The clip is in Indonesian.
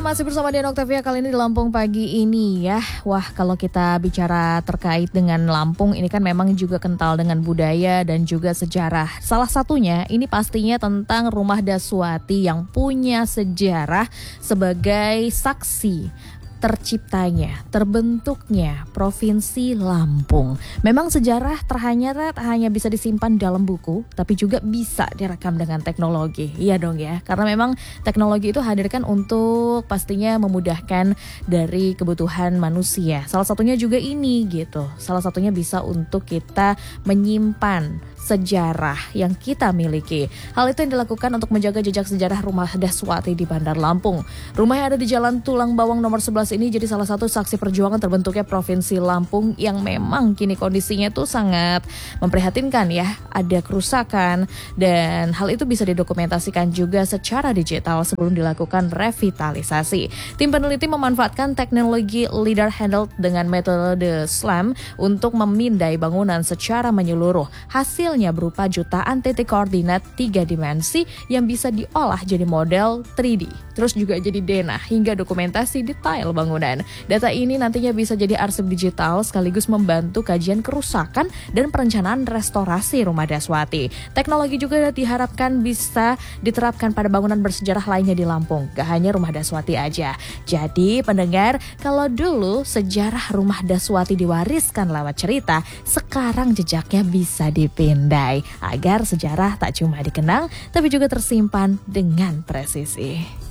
masih bersama Dian Octavia kali ini di Lampung pagi ini ya. Wah, kalau kita bicara terkait dengan Lampung ini kan memang juga kental dengan budaya dan juga sejarah. Salah satunya ini pastinya tentang Rumah Daswati yang punya sejarah sebagai saksi terciptanya, terbentuknya Provinsi Lampung. Memang sejarah tak hanya bisa disimpan dalam buku, tapi juga bisa direkam dengan teknologi. Iya dong ya, karena memang teknologi itu hadirkan untuk pastinya memudahkan dari kebutuhan manusia. Salah satunya juga ini gitu. Salah satunya bisa untuk kita menyimpan sejarah yang kita miliki. Hal itu yang dilakukan untuk menjaga jejak sejarah Rumah Daswati di Bandar Lampung. Rumah yang ada di Jalan Tulang Bawang nomor 11 ini jadi salah satu saksi perjuangan terbentuknya Provinsi Lampung yang memang kini kondisinya tuh sangat memprihatinkan ya. Ada kerusakan dan hal itu bisa didokumentasikan juga secara digital sebelum dilakukan revitalisasi. Tim peneliti memanfaatkan teknologi LiDAR handheld dengan metode SLAM untuk memindai bangunan secara menyeluruh. Hasilnya berupa jutaan titik koordinat 3 dimensi yang bisa diolah jadi model 3D. Terus juga jadi denah hingga dokumentasi detail bangunan. Data ini nantinya bisa jadi arsip digital sekaligus membantu kajian kerusakan dan perencanaan restorasi Rumah Daswati. Teknologi juga diharapkan bisa diterapkan pada bangunan bersejarah lainnya di Lampung. Gak hanya Rumah Daswati aja. Jadi pendengar, kalau dulu sejarah Rumah Daswati diwariskan lewat cerita, sekarang jejaknya bisa dipindai agar sejarah tak cuma dikenang tapi juga tersimpan dengan presisi.